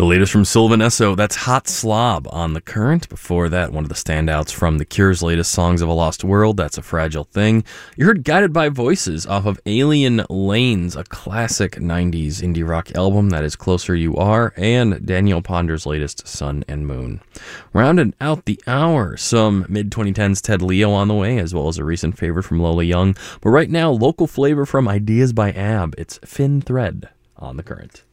The latest from Sylvan Esso, that's Hot Slob on The Current. Before that, one of the standouts from The Cure's latest Songs of a Lost World, that's A Fragile Thing. You heard Guided by Voices off of Alien Lanes, a classic 90s indie rock album that is Closer You Are, and Daniel Ponder's latest Sun and Moon. Rounding out the hour, some mid-2010s Ted Leo on the way, as well as a recent favorite from Lola Young. But right now, local flavor from Ideas by Ab. It's Fin Thread on The Current.